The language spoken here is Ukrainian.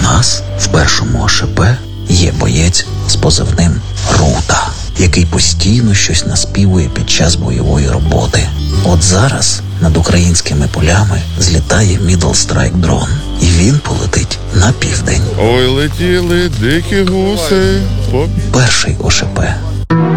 нас в першому ОШП є боєць з позивним Рута, який постійно щось наспівує під час бойової роботи. От зараз над українськими полями злітає Middle Strike дрон, і він полетить на південь. Ой, летіли дикі гуси. Перший ОШП.